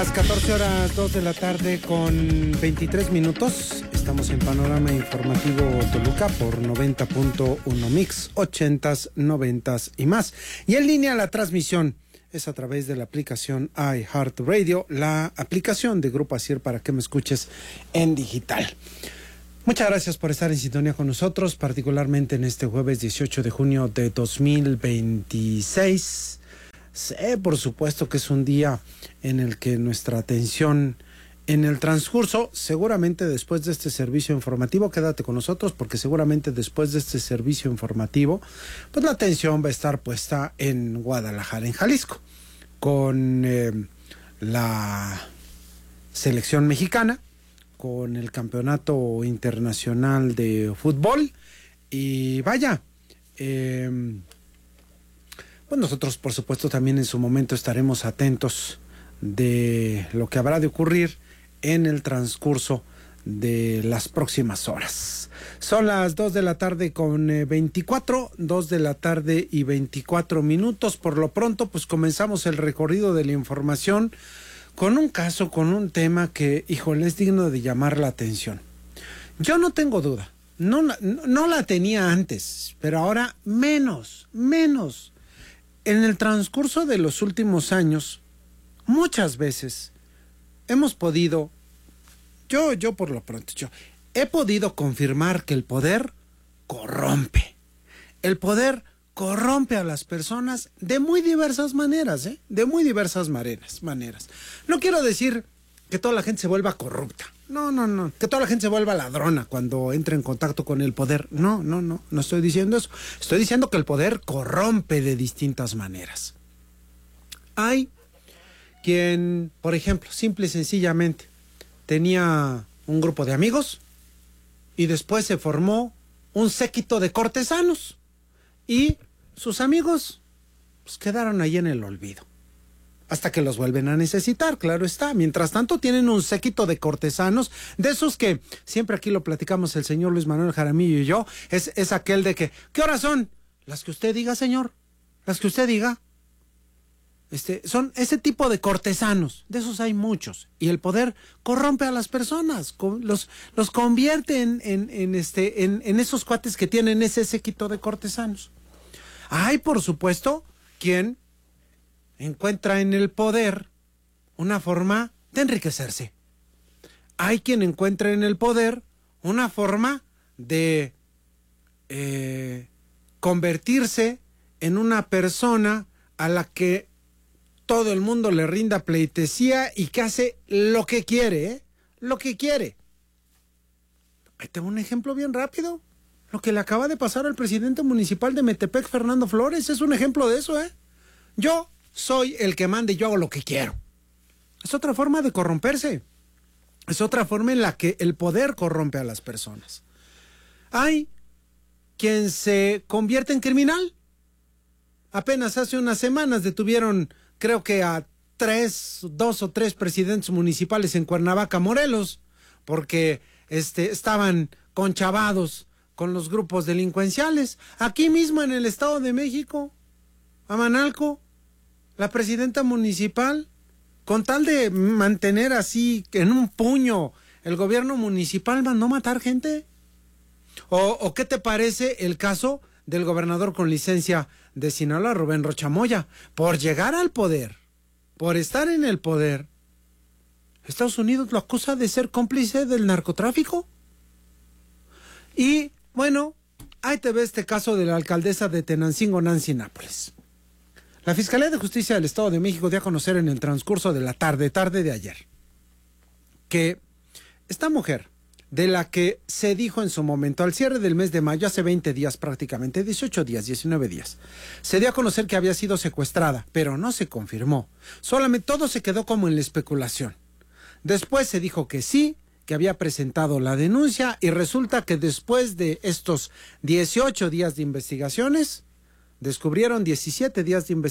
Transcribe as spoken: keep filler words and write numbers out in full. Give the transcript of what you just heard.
Las catorce horas dos de la tarde con veintitrés minutos. Estamos en Panorama Informativo Toluca por noventa punto uno Mix, ochentas, noventas y más. Y en línea la transmisión es a través de la aplicación iHeartRadio, la aplicación de Grupo Asier para que me escuches en digital. Muchas gracias por estar en sintonía con nosotros, particularmente en este jueves dieciocho de junio de dos mil veintiséis. Sé, por supuesto, que es un día en el que nuestra atención en el transcurso, seguramente después de este servicio informativo, quédate con nosotros porque seguramente después de este servicio informativo, pues la atención va a estar puesta en Guadalajara, en Jalisco, con eh, la selección mexicana, con el Campeonato Internacional de Fútbol y vaya, eh, pues nosotros por supuesto también en su momento estaremos atentos de lo que habrá de ocurrir en el transcurso de las próximas horas. Son las dos de la tarde con eh, veinticuatro, dos de la tarde y veinticuatro minutos. Por lo pronto, pues comenzamos el recorrido de la información con un caso, con un tema que, híjole, es digno de llamar la atención. Yo no tengo duda, no, no, no la tenía antes, pero ahora menos, menos. En el transcurso de los últimos años, muchas veces hemos podido, yo, yo por lo pronto, yo he podido confirmar que el poder corrompe. El poder corrompe a las personas de muy diversas maneras, ¿eh? De muy diversas maneras, maneras. No quiero decir que toda la gente se vuelva corrupta. No, no, no. Que toda la gente se vuelva ladrona cuando entra en contacto con el poder. No, no, no. No estoy diciendo eso. Estoy diciendo que el poder corrompe de distintas maneras. Hay quien, por ejemplo, simple y sencillamente, tenía un grupo de amigos y después se formó un séquito de cortesanos y sus amigos pues, quedaron ahí en el olvido. Hasta que los vuelven a necesitar, claro está. Mientras tanto tienen un séquito de cortesanos, de esos que siempre aquí lo platicamos el señor Luis Manuel Jaramillo y yo, es, es aquel de que, ¿qué horas son? Las que usted diga, señor, las que usted diga. Este, son ese tipo de cortesanos, de esos hay muchos, y el poder corrompe a las personas, los, los convierte en, en, en, este, en, en esos cuates que tienen ese séquito de cortesanos. Hay, por supuesto, quien encuentra en el poder una forma de enriquecerse. Hay quien encuentra en el poder una forma de eh, convertirse en una persona a la que todo el mundo le rinda pleitesía y que hace lo que quiere, ¿eh? Lo que quiere. Ahí tengo un ejemplo bien rápido. Lo que le acaba de pasar al presidente municipal de Metepec, Fernando Flores, es un ejemplo de eso, ¿eh? Yo soy el que manda y yo hago lo que quiero. Es otra forma de corromperse. Es otra forma en la que el poder corrompe a las personas. Hay quien se convierte en criminal. Apenas hace unas semanas detuvieron, creo que a tres, dos o tres presidentes municipales en Cuernavaca, Morelos, porque este, estaban conchavados con los grupos delincuenciales. Aquí mismo en el Estado de México, a Manalco, la presidenta municipal, con tal de mantener así en un puño el gobierno municipal, mandó matar gente. O, o ¿qué te parece el caso del gobernador con licencia de Sinaloa, Rubén Rocha Moya? Por llegar al poder, por estar en el poder, Estados Unidos lo acusa de ser cómplice del narcotráfico. Y bueno, ahí te ve este caso de la alcaldesa de Tenancingo, Nancy Nápoles. La Fiscalía de Justicia del Estado de México dio a conocer en el transcurso de la tarde, tarde de ayer, que esta mujer, de la que se dijo en su momento al cierre del mes de mayo, hace veinte días prácticamente, dieciocho días, diecinueve días, se dio a conocer que había sido secuestrada, pero no se confirmó. Solamente todo se quedó como en la especulación. Después se dijo que sí, que había presentado la denuncia y resulta que después de estos dieciocho días de investigaciones, descubrieron diecisiete días de investigación